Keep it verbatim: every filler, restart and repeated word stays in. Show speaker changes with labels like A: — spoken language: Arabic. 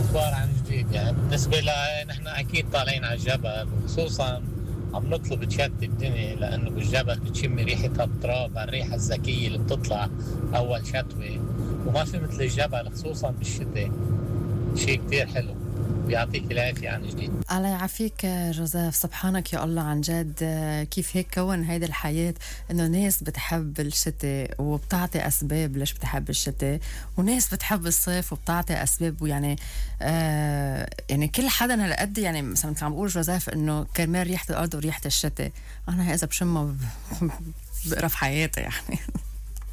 A: اخبار عن جديد. يعني بالنسبه لنا نحن اكيد طالعين على الجبل، وخصوصا عم نطلب تشتي الدنيا، لانه بالجبل بتشم ريحه التراب، الريحه الذكيه اللي بتطلع اول شتوه، وما في مثل الجبل خصوصا بالشتاء. شيء كتير حلو. بيعطيك العافيه عن جديد.
B: الله يعافيك جوزيف، سبحانك يا الله عن جد. كيف هيك كون هيدي الحياة انه ناس بتحب الشتاء وبتعطي اسباب ليش بتحب الشتاء، وناس بتحب الصيف وبتعطي اسباب. ويعني آه يعني كل حدا هالقد، يعني مثلا عم بقول جوزيف انه كرمال ريحة الارض وريحة الشتاء، انا اذا بشمها بقرف حياتي يعني.